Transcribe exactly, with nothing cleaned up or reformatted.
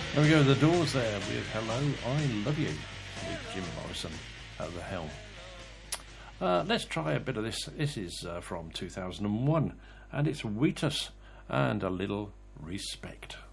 There we go, The Doors there with Hello, I Love You, with Jim Morrison at the helm. Uh, let's try a bit of this. This is uh, from two thousand one, and it's Wheatus and A Little Respect.